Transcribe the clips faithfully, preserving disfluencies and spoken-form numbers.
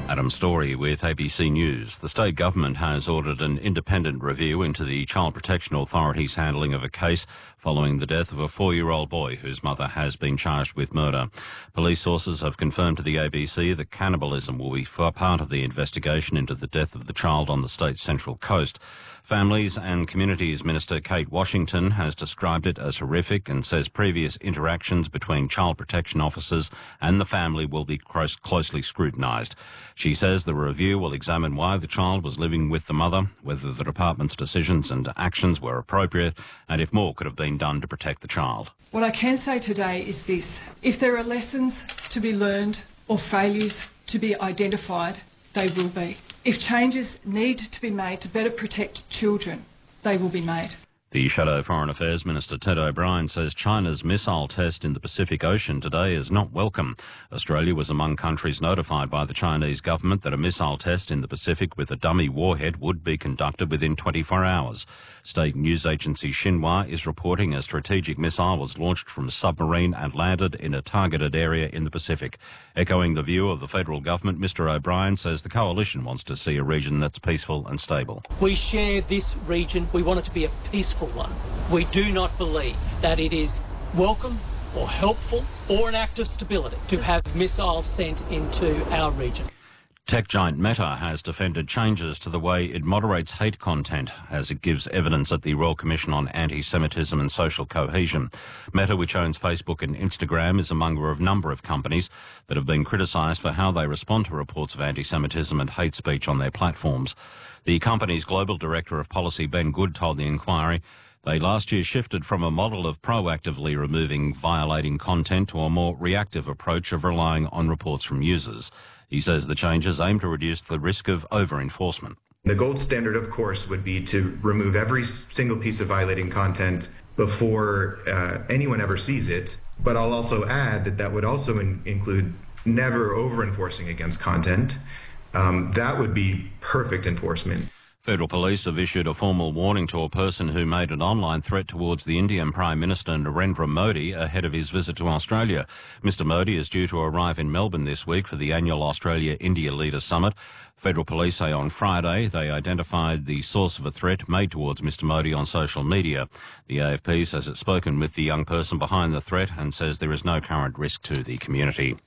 Adam Story with A B C News. The state government has ordered an independent review into the Child Protection Authority's handling of a case following the death of a four-year-old boy whose mother has been charged with murder. Police sources have confirmed to the A B C that cannibalism will be part of the investigation into the death of the child on the state's Central Coast. Families and Communities Minister Kate Washington has described it as horrific and says previous interactions between child protection officers and the family will be closely scrutinised. She says the review will examine why the child was living with the mother, whether the department's decisions and actions were appropriate, and if more could have been done to protect the child. What I can say today is this: if there are lessons to be learned or failures to be identified, they will be. If changes need to be made to better protect children, they will be made. The Shadow Foreign Affairs Minister Ted O'Brien says China's missile test in the Pacific Ocean today is not welcome. Australia was among countries notified by the Chinese government that a missile test in the Pacific with a dummy warhead would be conducted within twenty-four hours. State news agency Xinhua is reporting a strategic missile was launched from a submarine and landed in a targeted area in the Pacific. Echoing the view of the federal government, Mr O'Brien says the coalition wants to see a region that's peaceful and stable. We share this region. We want it to be a peaceful one. We do not believe that it is welcome or helpful or an act of stability to have missiles sent into our region. Tech giant Meta has defended changes to the way it moderates hate content as it gives evidence at the Royal Commission on Anti-Semitism and Social Cohesion. Meta, which owns Facebook and Instagram, is among a number of companies that have been criticised for how they respond to reports of anti-Semitism and hate speech on their platforms. The company's global director of policy, Ben Good, told the inquiry they last year shifted from a model of proactively removing violating content to a more reactive approach of relying on reports from users. He says the changes aim to reduce the risk of over-enforcement. The gold standard, of course, would be to remove every single piece of violating content before uh, anyone ever sees it. But I'll also add that that would also in- include never over-enforcing against content. Um, that would be perfect enforcement. Federal police have issued a formal warning to a person who made an online threat towards the Indian Prime Minister Narendra Modi ahead of his visit to Australia. Mister Modi is due to arrive in Melbourne this week for the annual Australia-India Leaders Summit. Federal police say on Friday they identified the source of a threat made towards Mister Modi on social media. The A F P says it's spoken with the young person behind the threat and says there is no current risk to the community.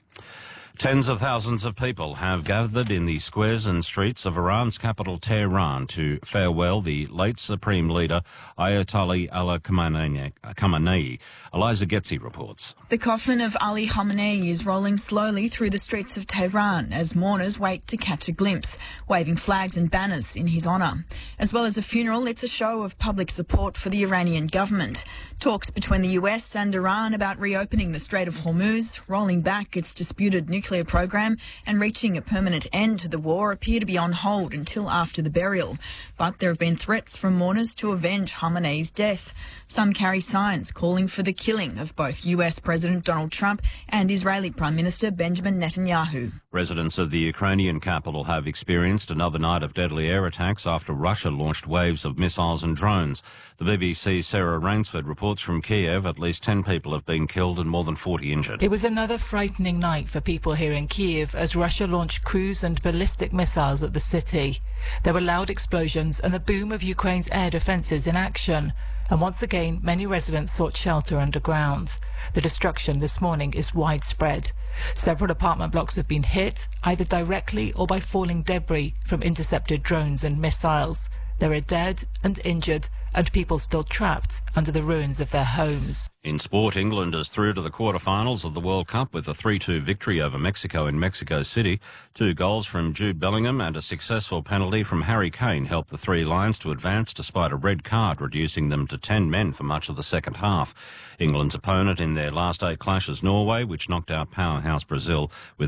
Tens of thousands of people have gathered in the squares and streets of Iran's capital, Tehran, to farewell the late Supreme Leader, Ayatollah Ali Khamenei. Eliza Getzi reports. The coffin of Ali Khamenei is rolling slowly through the streets of Tehran as mourners wait to catch a glimpse, waving flags and banners in his honour. As well as a funeral, it's a show of public support for the Iranian government. Talks between the U S and Iran about reopening the Strait of Hormuz, rolling back its disputed nuclear program and reaching a permanent end to the war appear to be on hold until after the burial. But there have been threats from mourners to avenge Khamenei's death. Some carry signs calling for the killing of both U S President Donald Trump and Israeli Prime Minister Benjamin Netanyahu. Residents of the Ukrainian capital have experienced another night of deadly air attacks after Russia launched waves of missiles and drones. The B B C's Sarah Rainsford reports from Kiev at least ten people have been killed and more than forty injured. It was another frightening night for people here in Kiev as Russia launched cruise and ballistic missiles at the city. There were loud explosions and the boom of Ukraine's air defences in action. And once again, many residents sought shelter underground. The destruction this morning is widespread. Several apartment blocks have been hit, either directly or by falling debris from intercepted drones and missiles. There are dead and injured and people still trapped under the ruins of their homes. In sport, England is through to the quarterfinals of the World Cup with a three two victory over Mexico in Mexico City. Two goals from Jude Bellingham and a successful penalty from Harry Kane helped the Three Lions to advance despite a red card, reducing them to ten men for much of the second half. England's opponent in their last eight clashes, Norway, which knocked out powerhouse Brazil with